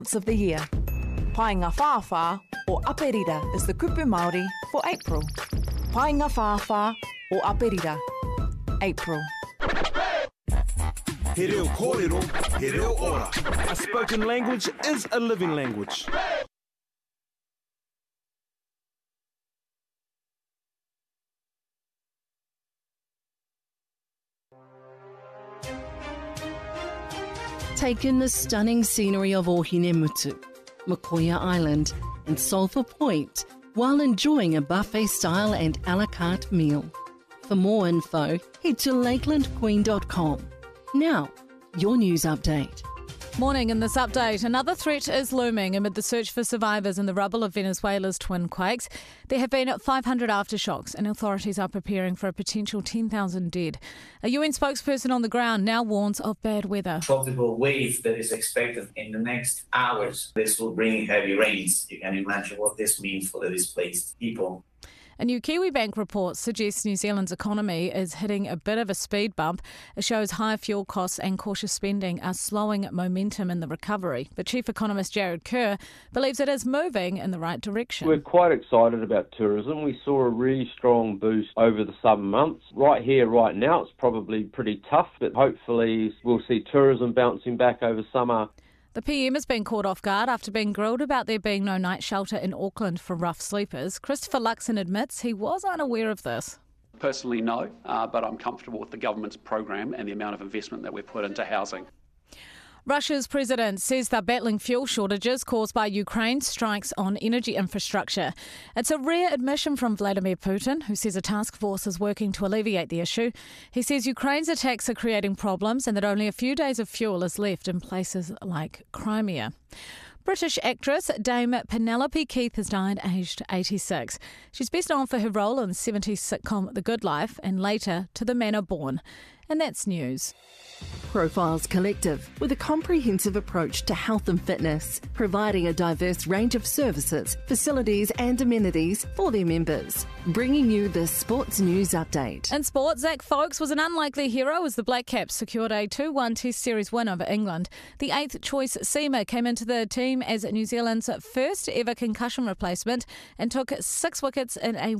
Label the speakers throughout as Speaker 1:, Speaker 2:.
Speaker 1: of the year. Painga Whawha or Aperira is the kupu Māori for April. Painga Whawha or Aperira, April.
Speaker 2: He reo kōrero, he reo ora. A spoken language is a living language.
Speaker 3: Take in the stunning scenery of Ohinemutu, Makoia Island and Sulphur Point while enjoying a buffet-style and a la carte meal. For more info, head to lakelandqueen.com. Now, your news update.
Speaker 4: Morning. In this update, another threat is looming amid the search for survivors in the rubble of Venezuela's twin quakes. There have been 500 aftershocks and authorities are preparing for a potential 10,000 dead. A UN spokesperson on the ground now warns of bad weather.
Speaker 5: Tropical wave that is expected in the next hours. This will bring heavy rains. You can imagine what this means for the displaced people.
Speaker 4: A new Kiwibank report suggests New Zealand's economy is hitting a bit of a speed bump. It shows higher fuel costs and cautious spending are slowing momentum in the recovery. But Chief Economist Jared Kerr believes it is moving in the right direction.
Speaker 6: We're quite excited about tourism. We saw a really strong boost over the summer months. Right here, right now, it's probably pretty tough, but hopefully we'll see tourism bouncing back over summer.
Speaker 4: The PM has been caught off guard after being grilled about there being no night shelter in Auckland for rough sleepers. Christopher Luxon admits he was unaware of this.
Speaker 7: Personally, no, but I'm comfortable with the government's program and the amount of investment that we've put into housing.
Speaker 4: Russia's president says they're battling fuel shortages caused by Ukraine's strikes on energy infrastructure. It's a rare admission from Vladimir Putin, who says a task force is working to alleviate the issue. He says Ukraine's attacks are creating problems and that only a few days of fuel is left in places like Crimea. British actress Dame Penelope Keith has died aged 86. She's best known for her role in the 70s sitcom The Good Life and later To the Manor Born. And that's news.
Speaker 3: Profiles Collective, with a comprehensive approach to health and fitness, providing a diverse range of services, facilities and amenities for their members. Bringing you the Sports News Update.
Speaker 4: In sport, Zach Folkes was an unlikely hero as the Black Caps secured a 2-1 Test Series win over England. The 8th choice seamer came into the team as New Zealand's first ever concussion replacement and took 6 wickets in a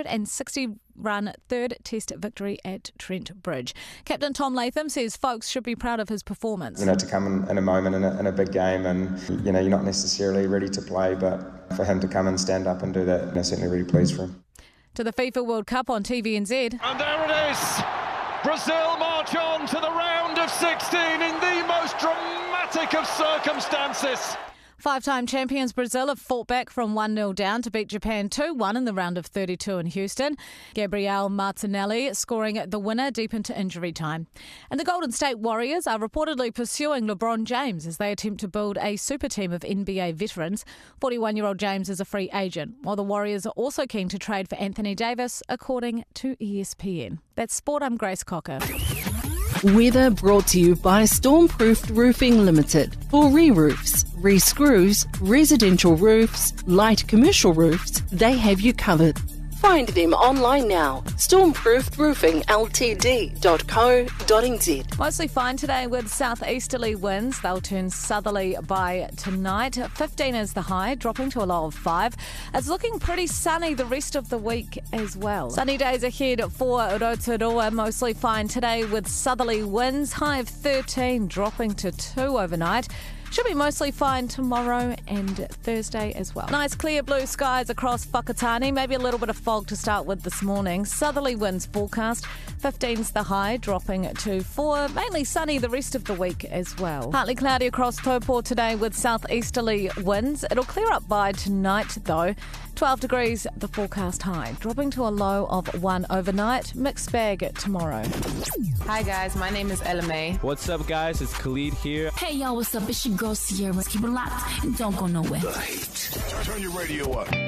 Speaker 4: 160-run third Test victory at Trent Bridge. Captain Tom Latham says Folkes should be proud of his performance.
Speaker 8: To come in a moment in a big game and, you're not necessarily ready to play, but for him to come and stand up and do that, I'm certainly really pleased for him.
Speaker 4: To the FIFA World Cup on TVNZ.
Speaker 9: And there it is! Brazil march on to the round of 16 in the most dramatic of circumstances.
Speaker 4: 5-time champions Brazil have fought back from 1-0 down to beat Japan 2-1 in the round of 32 in Houston. Gabriel Martinelli scoring the winner deep into injury time. And the Golden State Warriors are reportedly pursuing LeBron James as they attempt to build a super team of NBA veterans. 41-year-old James is a free agent, while the Warriors are also keen to trade for Anthony Davis, according to ESPN. That's Sport. I'm Grace Cocker.
Speaker 3: Weather brought to you by Stormproofed Roofing Limited. For re-roofs, re-screws, residential roofs, light commercial roofs, they have you covered. Find them online now. Stormproofedroofingltd.co.nz.
Speaker 4: Mostly fine today with southeasterly winds. They'll turn southerly by tonight. 15 is the high, dropping to a low of 5. It's looking pretty sunny the rest of the week as well. Sunny days ahead for Rotorua. Mostly fine today with southerly winds. High of 13, dropping to 2 overnight. Should be mostly fine tomorrow and Thursday as well. Nice clear blue skies across Whakatane. Maybe a little bit of fog to start with this morning. Southerly winds forecast. 15's the high, dropping to 4. Mainly sunny the rest of the week as well. Partly cloudy across Taupo today with southeasterly winds. It'll clear up by tonight though. 12 degrees the forecast high, dropping to a low of 1 overnight. Mixed bag tomorrow.
Speaker 10: Hi guys, my name is Ella May.
Speaker 2: What's up guys, it's Khalid here.
Speaker 11: Hey y'all, what's up? It's your girl Sierra. Keep it locked and don't go nowhere.
Speaker 12: Turn your radio up.